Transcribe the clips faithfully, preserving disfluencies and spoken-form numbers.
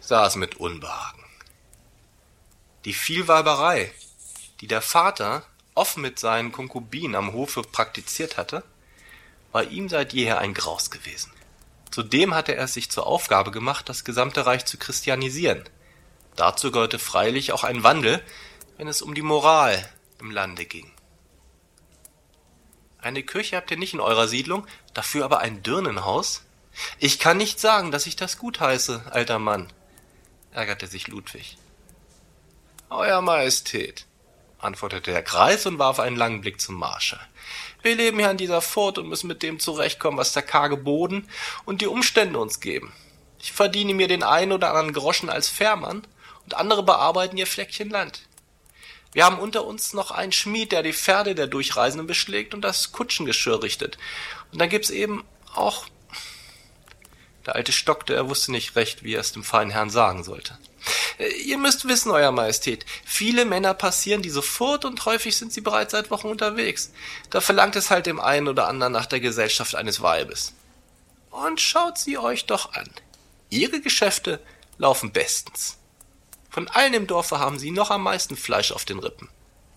sah es mit Unbehagen. Die Vielweiberei, die der Vater offen mit seinen Konkubinen am Hofe praktiziert hatte, war ihm seit jeher ein Graus gewesen. Zudem hatte er es sich zur Aufgabe gemacht, das gesamte Reich zu christianisieren. Dazu gehörte freilich auch ein Wandel, wenn es um die Moral im Lande ging. Eine Kirche habt ihr nicht in eurer Siedlung, dafür aber ein Dirnenhaus? Ich kann nicht sagen, dass ich das gutheiße, alter Mann, ärgerte sich Ludwig. Euer Majestät, antwortete der Greis und warf einen langen Blick zum Marschall. Wir leben hier an dieser Furt und müssen mit dem zurechtkommen, was der karge Boden und die Umstände uns geben. Ich verdiene mir den einen oder anderen Groschen als Fährmann und andere bearbeiten ihr Fleckchen Land. Wir haben unter uns noch einen Schmied, der die Pferde der Durchreisenden beschlägt und das Kutschengeschirr richtet. Und dann gibt's eben auch... Der Alte stockte, er wusste nicht recht, wie er es dem feinen Herrn sagen sollte. Ihr müsst wissen, Euer Majestät, viele Männer passieren diese Furt und häufig sind sie bereits seit Wochen unterwegs. Da verlangt es halt dem einen oder anderen nach der Gesellschaft eines Weibes. Und schaut sie euch doch an. Ihre Geschäfte laufen bestens. Von allen im Dorfe haben sie noch am meisten Fleisch auf den Rippen.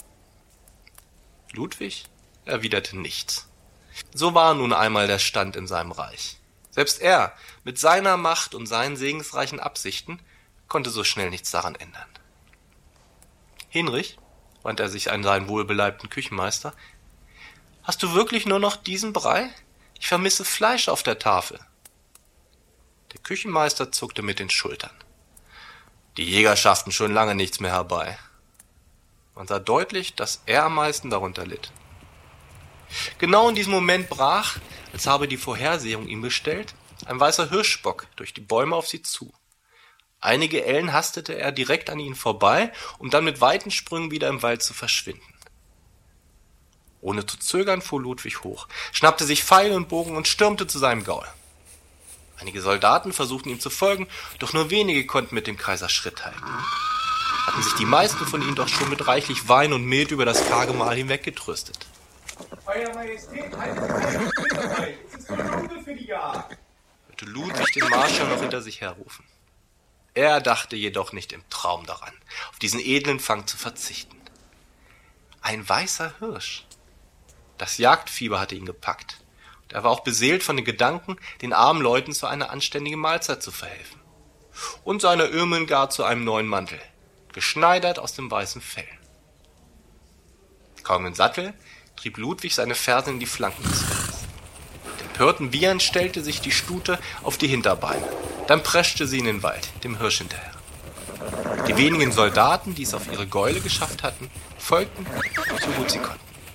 Ludwig erwiderte nichts. So war nun einmal der Stand in seinem Reich. Selbst er, mit seiner Macht und seinen segensreichen Absichten, konnte so schnell nichts daran ändern. Hinrich, wandte er sich an seinen wohlbeleibten Küchenmeister, hast du wirklich nur noch diesen Brei? Ich vermisse Fleisch auf der Tafel. Der Küchenmeister zuckte mit den Schultern. Die Jäger schafften schon lange nichts mehr herbei. Man sah deutlich, dass er am meisten darunter litt. Genau in diesem Moment brach, als habe die Vorhersehung ihm bestellt, ein weißer Hirschbock durch die Bäume auf sie zu. Einige Ellen hastete er direkt an ihnen vorbei, um dann mit weiten Sprüngen wieder im Wald zu verschwinden. Ohne zu zögern fuhr Ludwig hoch, schnappte sich Pfeil und Bogen und stürmte zu seinem Gaul. Einige Soldaten versuchten ihm zu folgen, doch nur wenige konnten mit dem Kaiser Schritt halten. Hatten sich die meisten von ihnen doch schon mit reichlich Wein und Met über das karge Mahl hinweggetröstet. Euer Majestät, haltet euch! Es ist Stunde für die Jagd! Hörte Ludwig den Marschall noch hinter sich herrufen. Er dachte jedoch nicht im Traum daran, auf diesen edlen Fang zu verzichten. Ein weißer Hirsch. Das Jagdfieber hatte ihn gepackt. Und er war auch beseelt von den Gedanken, den armen Leuten zu einer anständigen Mahlzeit zu verhelfen. Und seine Irmeln zu einem neuen Mantel, geschneidert aus dem weißen Fell. Kaum im Sattel trieb Ludwig seine Fersen in die Flanken des Pferdes. Mit empörten Wiehern stellte sich die Stute auf die Hinterbeine. Dann preschte sie in den Wald, dem Hirsch hinterher. Die wenigen Soldaten, die es auf ihre Gäule geschafft hatten, folgten, so gut sie konnten.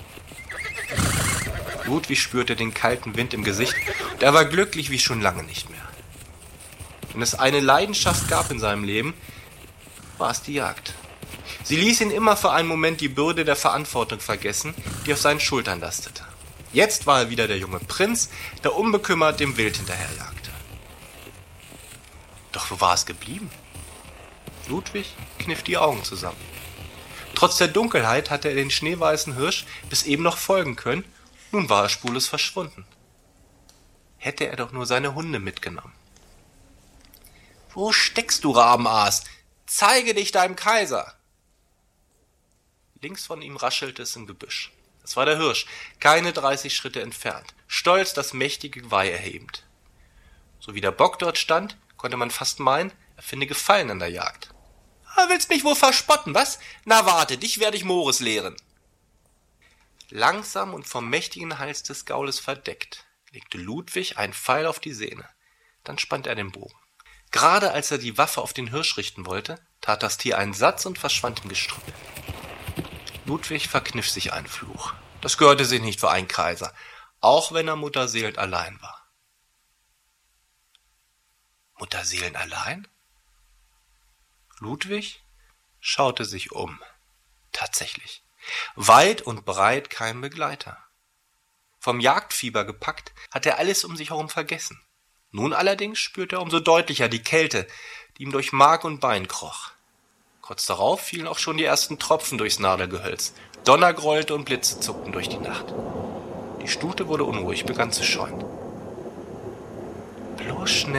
Ludwig spürte den kalten Wind im Gesicht und er war glücklich wie schon lange nicht mehr. Wenn es eine Leidenschaft gab in seinem Leben, war es die Jagd. Sie ließ ihn immer für einen Moment die Bürde der Verantwortung vergessen, die auf seinen Schultern lastete. Jetzt war er wieder der junge Prinz, der unbekümmert dem Wild hinterherjagte. Doch wo war es geblieben? Ludwig kniff die Augen zusammen. Trotz der Dunkelheit hatte er den schneeweißen Hirsch bis eben noch folgen können, nun war er spurlos verschwunden. Hätte er doch nur seine Hunde mitgenommen. Wo steckst du, Rabenaas? Zeige dich deinem Kaiser! Links von ihm raschelte es im Gebüsch. Es war der Hirsch, keine dreißig Schritte entfernt, stolz das mächtige Geweih erhebend. So wie der Bock dort stand, konnte man fast meinen, er finde Gefallen an der Jagd. Ah, willst mich wohl verspotten, was? Na warte, dich werde ich Mores lehren. Langsam und vom mächtigen Hals des Gaules verdeckt, legte Ludwig einen Pfeil auf die Sehne. Dann spannte er den Bogen. Gerade als er die Waffe auf den Hirsch richten wollte, tat das Tier einen Satz und verschwand im Gestrüpp. Ludwig verkniff sich einen Fluch. Das gehörte sich nicht für einen Kaiser, auch wenn er Mutterseelen allein war. Mutterseelen allein? Ludwig schaute sich um. Tatsächlich. Weit und breit kein Begleiter. Vom Jagdfieber gepackt, hat er alles um sich herum vergessen. Nun allerdings spürte er umso deutlicher die Kälte, die ihm durch Mark und Bein kroch. Kurz darauf fielen auch schon die ersten Tropfen durchs Nadelgehölz. Donner grollte und Blitze zuckten durch die Nacht. Die Stute wurde unruhig, begann zu scheuen. Bloß schnell